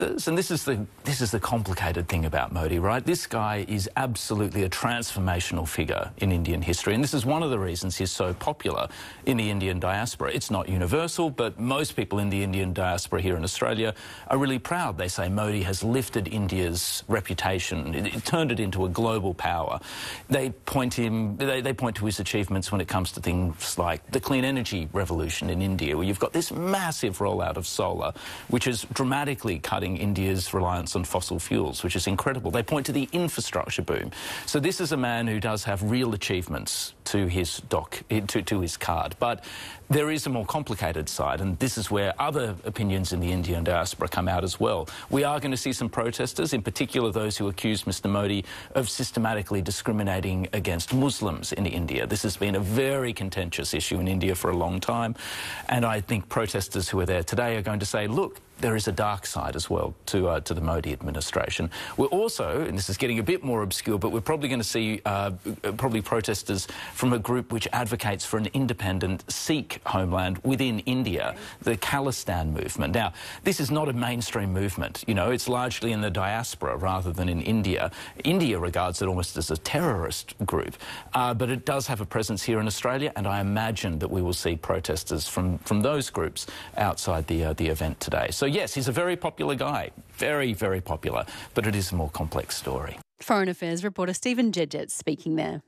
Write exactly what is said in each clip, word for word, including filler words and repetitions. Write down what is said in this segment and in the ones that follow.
And this is the this is the complicated thing about Modi, right? This guy is absolutely a transformational figure in Indian history, and this is one of the reasons he's so popular in the Indian diaspora. It's not universal, but most people in the Indian diaspora here in Australia are really proud. They say Modi has lifted India's reputation, it, it turned it into a global power. They point him, they, they point to his achievements when it comes to things like the clean energy revolution in India, where you've got this massive rollout of solar, which is dramatically cutting India's reliance on fossil fuels, which is incredible. They point to the infrastructure boom. So this is a man who does have real achievements to his doc, to, to his card. But there is a more complicated side, and this is where other opinions in the Indian diaspora come out as well. We are going to see some protesters, in particular those who accuse Mister Modi of systematically discriminating against Muslims in India. This has been a very contentious issue in India for a long time, and I think protesters who are there today are going to say, look, there is a dark side as well to uh, to the Modi administration. We're also, and this is getting a bit more obscure, but we're probably going to see uh, probably protesters from a group which advocates for an independent Sikh homeland within India, the Khalistan movement. Now, this is not a mainstream movement. You know, it's largely in the diaspora rather than in India. India regards it almost as a terrorist group, uh, but it does have a presence here in Australia, and I imagine that we will see protesters from from those groups outside the uh, the event today. So yes, he's a very popular guy, very, very popular, but it is a more complex story. Foreign Affairs reporter Stephen Jedget speaking there.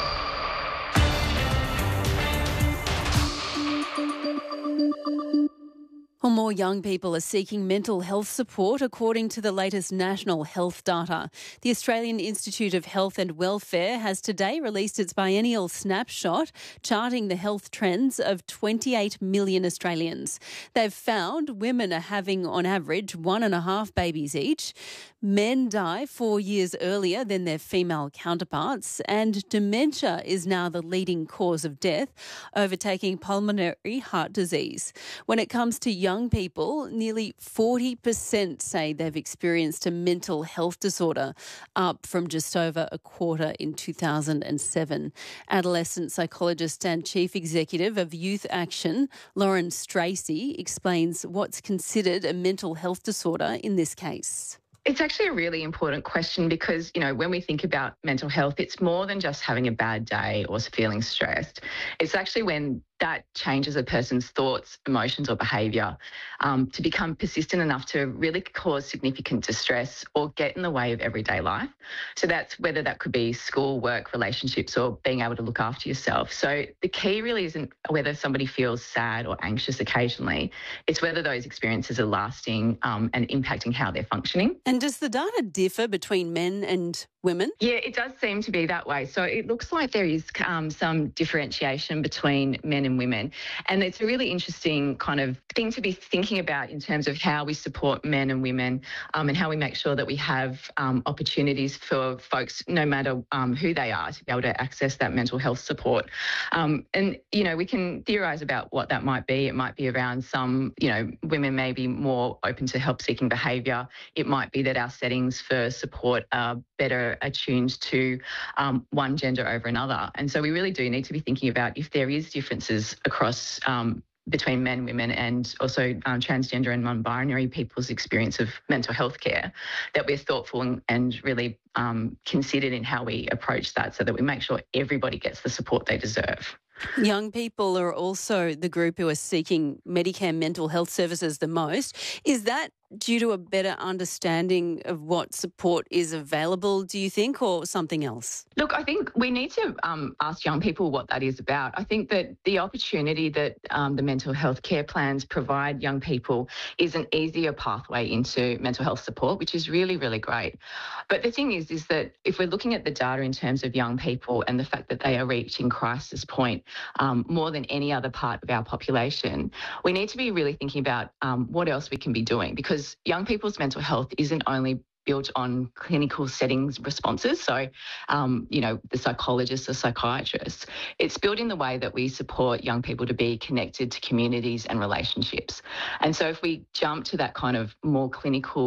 Well, more young people are seeking mental health support, according to the latest national health data. The Australian Institute of Health and Welfare has today released its biennial snapshot, charting the health trends of twenty-eight million Australians. They've found women are having, on average, one and a half babies each. Men die four years earlier than their female counterparts, and dementia is now the leading cause of death, overtaking pulmonary heart disease. When it comes to young people, nearly forty percent say they've experienced a mental health disorder, up from just over a quarter in two thousand seven. Adolescent psychologist and chief executive of Youth Action, Lauren Stracey, explains what's considered a mental health disorder in this case. It's actually a really important question because, you know, when we think about mental health, it's more than just having a bad day or feeling stressed. It's actually when that changes a person's thoughts, emotions or behaviour um, to become persistent enough to really cause significant distress or get in the way of everyday life. So that's whether that could be school, work, relationships or being able to look after yourself. So the key really isn't whether somebody feels sad or anxious occasionally, it's whether those experiences are lasting um, and impacting how they're functioning. And does the data differ between men and women? Yeah, it does seem to be that way. So it looks like there is um, some differentiation between men and women. And it's a really interesting kind of thing to be thinking about in terms of how we support men and women um, and how we make sure that we have um, opportunities for folks, no matter um, who they are, to be able to access that mental health support. Um, and, you know, we can theorise about what that might be. It might be around some, you know, women may be more open to help-seeking behaviour. It might be that our settings for support are better attuned to um, one gender over another. And so we really do need to be thinking about if there is differences across um, between men, women and also um, transgender and non-binary people's experience of mental health care, that we're thoughtful and, and really um, considered in how we approach that so that we make sure everybody gets the support they deserve. Young people are also the group who are seeking Medicare mental health services the most. Is that due to a better understanding of what support is available, do you think, or something else? Look, I think we need to um, ask young people what that is about. I think that the opportunity that um, the mental health care plans provide young people is an easier pathway into mental health support, which is really, really great. But the thing is, is that if we're looking at the data in terms of young people and the fact that they are reaching crisis point um, more than any other part of our population, we need to be really thinking about um, what else we can be doing, because young people's mental health isn't only built on clinical settings responses, so, um, you know, the psychologists or psychiatrists. It's built in the way that we support young people to be connected to communities and relationships. And so if we jump to that kind of more clinical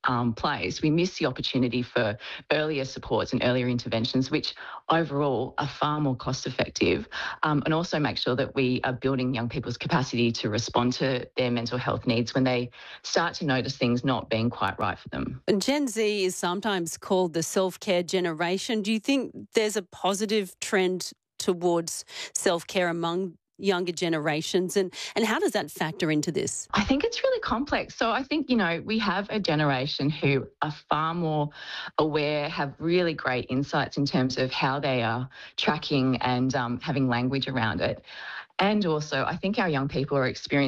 um, place, we miss the opportunity for earlier supports and earlier interventions, which overall are far more cost effective, um, and also make sure that we are building young people's capacity to respond to their mental health needs when they start to notice things not being quite right for them. Gen Z is sometimes called the self-care generation. Do you think there's a positive trend towards self-care among younger generations, and and how does that factor into this? I think it's really complex. So I think, you know, we have a generation who are far more aware, have really great insights in terms of how they are tracking and um, having language around it. And also, I think our young people are experiencing